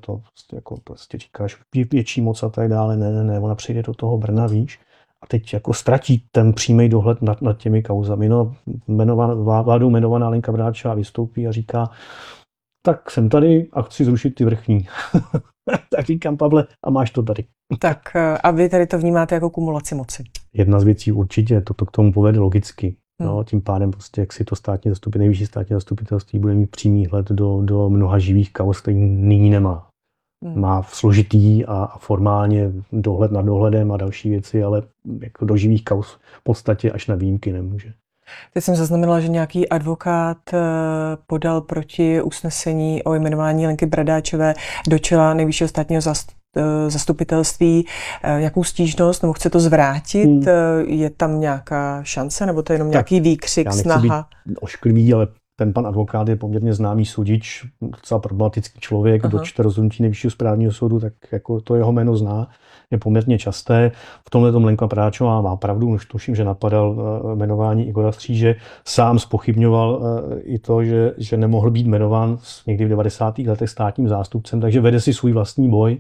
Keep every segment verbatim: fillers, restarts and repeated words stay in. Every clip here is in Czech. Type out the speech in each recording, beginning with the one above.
to prostě, jako, prostě říkáš větší moc a tak dále, ne, ne, ne, ona přijde do toho Brna, víš, a teď jako ztratí ten přímý dohled nad, nad těmi kauzami. No, jmenovaná, vládou jmenovaná Lenka Bradáčová vystoupí a říká, tak jsem tady a chci zrušit ty vrchní. Tak říkám, Pavle, a máš to tady. Tak a vy tady to vnímáte jako kumulaci moci? Jedna z věcí určitě, to, to k tomu povede logicky. Hmm. No, tím pádem prostě, jak si to státní zastupitelství, nejvyšší státní zastupitelství bude mít přímý hled do, do mnoha živých kauz, který nyní nemá. Hmm. Má složitý a, a formálně dohled nad dohledem a další věci, ale jako do živých kauz v podstatě až na výjimky nemůže. Teď jsem zaznamenala, že nějaký advokát podal proti usnesení o jmenování Lenky Bradáčové do čela nejvyššího státního zastupitelství. Jakou stížnost, nebo chce to zvrátit? Hmm. Je tam nějaká šance, nebo to je jenom tak nějaký výkřik, já nechci snaha? Být ošklivý, ale ten pan advokát je poměrně známý sudič, docela problematický člověk, kdo čte rozhodnutí nejvyššího správního soudu, tak jako to jeho jméno zná, je poměrně časté. V tomhle tom Lenka Bradáčová má pravdu, už tuším, že napadal jmenování Igora Stříže, sám zpochybňoval i to, že, že nemohl být jmenován někdy v devadesátých letech státním zástupcem, takže vede si svůj vlastní boj.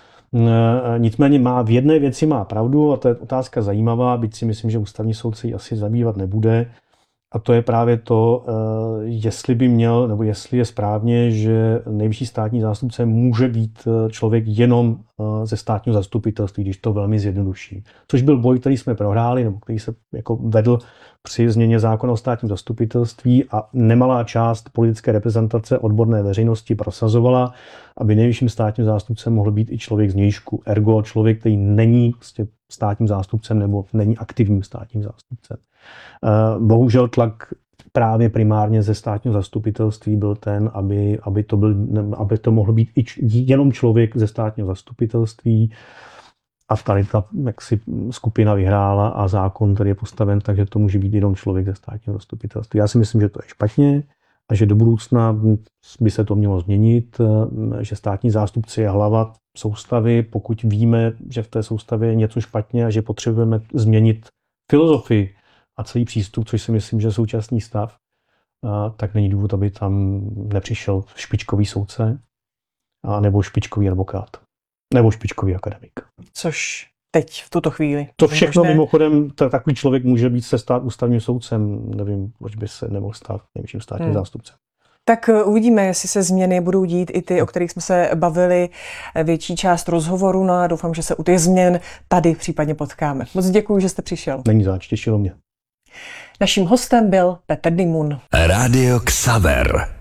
Nicméně má v jedné věci má pravdu a to je otázka zajímavá, byť si myslím, že ústavní soud se jí asi zabývat nebude. A to je právě to, jestli by měl, nebo jestli je správně, že nejvyšší státní zástupce může být člověk jenom ze státního zastupitelství, když to velmi zjednoduší. Což byl boj, který jsme prohráli, nebo který se jako vedl při změně zákona o státním zastupitelství a nemalá část politické reprezentace odborné veřejnosti prosazovala, aby nejvyšším státním zástupcem mohl být i člověk z vnějšku. Ergo člověk, který není prostě státním zástupcem nebo není aktivním státním zástupcem. Bohužel tlak právě primárně ze státního zastupitelství byl ten, aby, aby, to, byl, aby to mohl být i jenom člověk ze státního zastupitelství. A tady ta jaksi, skupina vyhrála a zákon tady je postaven, takže to může být jenom člověk ze státního zastupitelství. Já si myslím, že to je špatně a že do budoucna by se to mělo změnit, že státní zástupce je hlava soustavy, pokud víme, že v té soustavě je něco špatně a že potřebujeme změnit filozofii a celý přístup, což si myslím, že je současný stav, tak není důvod, aby tam nepřišel špičkový soudce a nebo špičkový advokát. Nebo špičkový akademik. Což teď, v tuto chvíli. To všechno možné... mimochodem, takový člověk může být se stát ústavním soudcem, nevím, proč by se nemohl stát nejvyšším státním hmm. zástupcem. Tak uvidíme, jestli se změny budou dít i ty, o kterých jsme se bavili, větší část rozhovoru, no a doufám, že se u těch změn tady případně potkáme. Moc děkuji, že jste přišel. Není zač, těšilo mě. Naším hostem byl Petr Dimun. Rádio Xaver.